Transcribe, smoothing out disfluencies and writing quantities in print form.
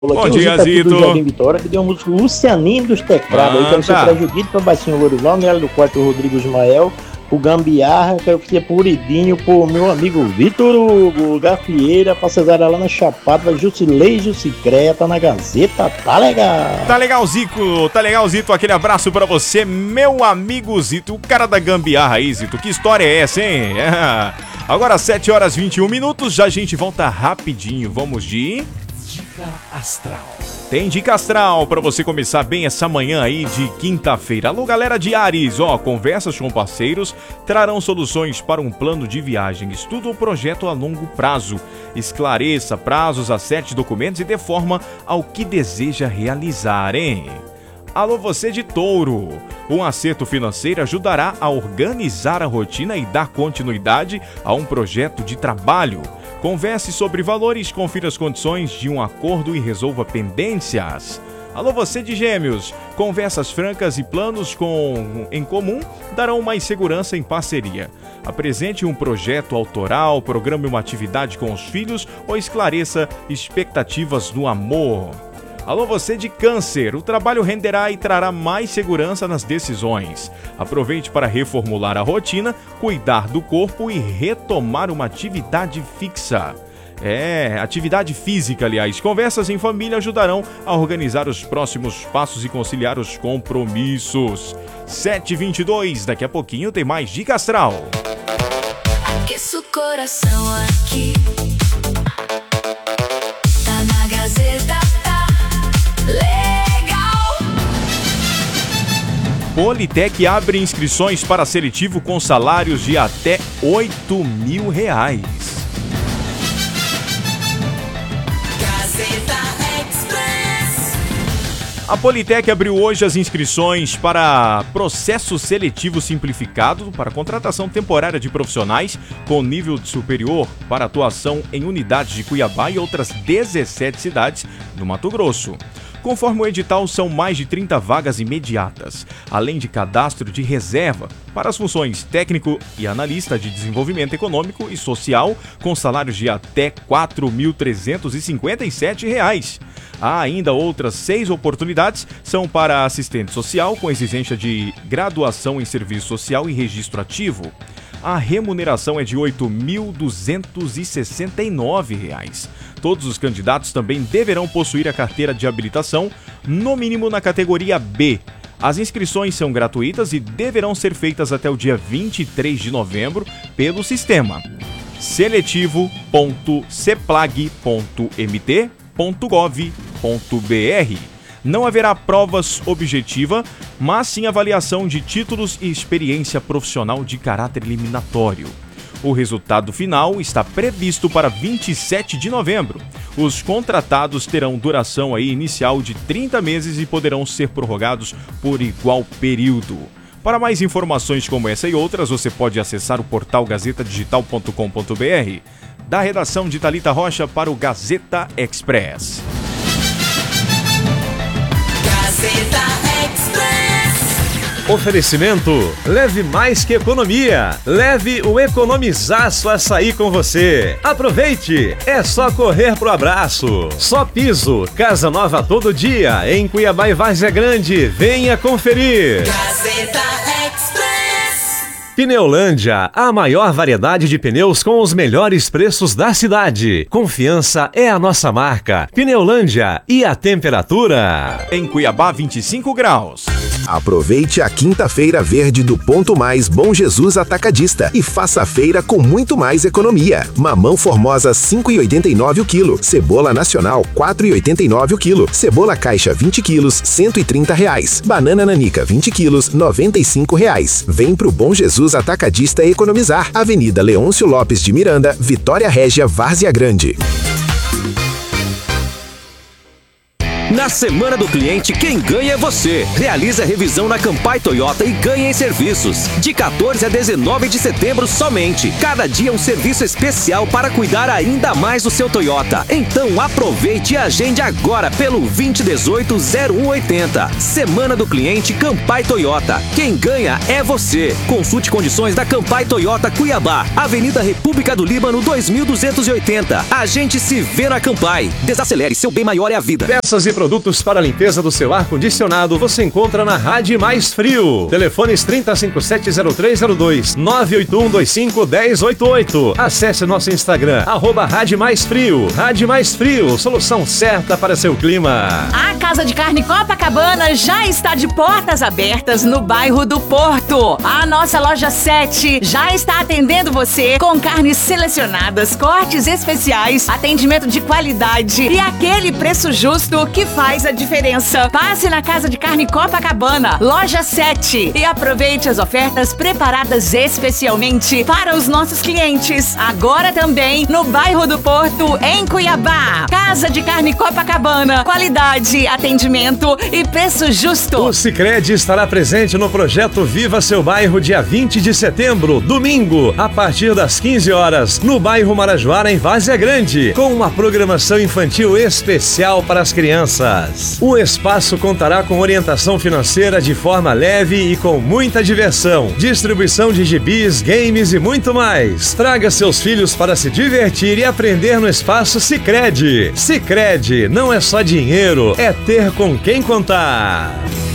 Bom Aqui o dia, Zito aqui do Zito. Jardim Vitória, que deu um músico Lucianinho dos Teclados. Aí quero ser Manda. pra Judite, pra Baixinho Lorival, Nela do Quarto Rodrigo Ismael, o Gambiarra, quero que seja pro Uridinho, pro meu amigo Vitor Hugo, Gafieira, pra Cesária lá na Chapada, Jusilei, Jusicreta, na Gazeta, tá legal. Tá legal, Zito, aquele abraço pra você, meu amigo Zito, o cara da gambiarra aí, Zito, que história é essa, hein? Agora 7 horas 21 minutos, já a gente volta rapidinho, vamos de... Dica Astral. Tem Dica Astral pra você começar bem essa manhã aí de quinta-feira. Alô, galera de Ares, conversas com parceiros trarão soluções para um plano de viagem. Estuda o projeto a longo prazo. Esclareça prazos, acerte documentos e dê forma ao que deseja realizar, hein? Alô, você de Touro! Um acerto financeiro ajudará a organizar a rotina e dar continuidade a um projeto de trabalho. Converse sobre valores, confira as condições de um acordo e resolva pendências. Alô, você de Gêmeos! Conversas francas e planos em comum darão mais segurança em parceria. Apresente um projeto autoral, programe uma atividade com os filhos ou esclareça expectativas no amor. Alô, você de Câncer, o trabalho renderá e trará mais segurança nas decisões. Aproveite para reformular a rotina, cuidar do corpo e retomar uma atividade fixa. Atividade física, aliás. Conversas em família ajudarão a organizar os próximos passos e conciliar os compromissos. 7h22, daqui a pouquinho tem mais Dica Astral. Aqueça o coração aqui, tá na Gazeta. Legal! Politec abre inscrições para seletivo com salários de até R$8.000. Gazeta Express. A Politec abriu hoje as inscrições para processo seletivo simplificado para contratação temporária de profissionais com nível superior para atuação em unidades de Cuiabá e outras 17 cidades do Mato Grosso. Conforme o edital, são mais de 30 vagas imediatas, além de cadastro de reserva para as funções técnico e analista de desenvolvimento econômico e social, com salários de até R$ 4.357. Há ainda outras 6 oportunidades, são para assistente social, com exigência de graduação em serviço social e registro ativo. A remuneração é de R$ 8.269. Todos os candidatos também deverão possuir a carteira de habilitação, no mínimo na categoria B. As inscrições são gratuitas e deverão ser feitas até o dia 23 de novembro pelo sistema seletivo.ceplag.mt.gov.br. Não haverá provas objetiva, mas sim avaliação de títulos e experiência profissional de caráter eliminatório. O resultado final está previsto para 27 de novembro. Os contratados terão duração inicial de 30 meses e poderão ser prorrogados por igual período. Para mais informações como essa e outras, você pode acessar o portal gazetadigital.com.br. Da redação de Thalita Rocha para o Gazeta Express. Gazeta Express. Oferecimento, leve mais que economia, leve o Economizaço Açaí com você. Aproveite, é só correr pro abraço. Só Piso, casa nova todo dia, em Cuiabá e Várzea Grande, venha conferir. Gazeta Express. Pneulândia, a maior variedade de pneus com os melhores preços da cidade. Confiança é a nossa marca. Pneulândia, e a temperatura? Em Cuiabá, 25 graus. Aproveite a quinta-feira verde do Ponto Mais Bom Jesus Atacadista e faça a feira com muito mais economia. Mamão Formosa 5,89 o quilo, cebola nacional 4,89 o quilo, cebola caixa 20 quilos R$130, banana nanica 20 quilos R$95. Vem pro Bom Jesus Atacadista economizar. Avenida Leôncio Lopes de Miranda, Vitória Régia, Várzea Grande. Na Semana do Cliente, quem ganha é você. Realize a revisão na Campai Toyota e ganhe em serviços. De 14 a 19 de setembro somente. Cada dia um serviço especial para cuidar ainda mais do seu Toyota. Então aproveite e agende agora pelo 2018-0180. Semana do Cliente Campai Toyota. Quem ganha é você. Consulte condições da Campai Toyota Cuiabá. Avenida República do Líbano 2280. A gente se vê na Campai. Desacelere, seu bem maior é a vida. Peças e produtos para a limpeza do seu ar-condicionado você encontra na Rádio Mais Frio. Telefones 30570302, 981251088. Acesse nosso Instagram, @Rádio Mais Frio. Rádio Mais Frio, solução certa para seu clima. A Casa de Carne Copacabana já está de portas abertas no bairro do Porto. A nossa loja 7 já está atendendo você com carnes selecionadas, cortes especiais, atendimento de qualidade e aquele preço justo que faz a diferença. Passe na Casa de Carne Copacabana, loja 7, e aproveite as ofertas preparadas especialmente para os nossos clientes. Agora também no bairro do Porto, em Cuiabá. Casa de Carne Copacabana, qualidade, atendimento e preço justo. O Sicredi estará presente no projeto Viva Seu Bairro dia 20 de setembro, domingo, a partir das 15 horas, no bairro Marajoara, em Várzea Grande, com uma programação infantil especial para as crianças. O espaço contará com orientação financeira de forma leve e com muita diversão, distribuição de gibis, games e muito mais. Traga seus filhos para se divertir e aprender no espaço Sicredi. Sicredi não é só dinheiro, é ter com quem contar.